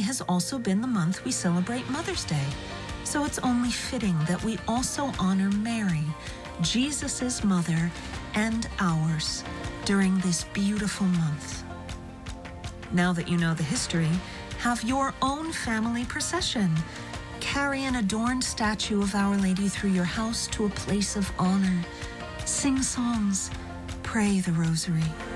has also been the month we celebrate Mother's Day, so it's only fitting that we also honor Mary, Jesus' mother and ours, during this beautiful month. Now that you know the history, have your own family procession. Carry an adorned statue of Our Lady through your house to a place of honor. Sing songs, pray the rosary.